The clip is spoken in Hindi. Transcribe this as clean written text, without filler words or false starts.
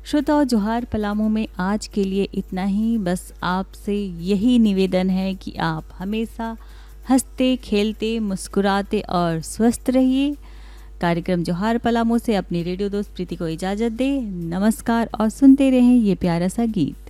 श्रोताओ, जोहार पलामू में आज के लिए इतना ही। बस आपसे यही निवेदन है कि आप हमेशा हंसते खेलते मुस्कुराते और स्वस्थ रहिए। कार्यक्रम जोहार पलामू से अपनी रेडियो दोस्त प्रीति को इजाज़त दे। नमस्कार और सुनते रहें ये प्यारा सा गीत।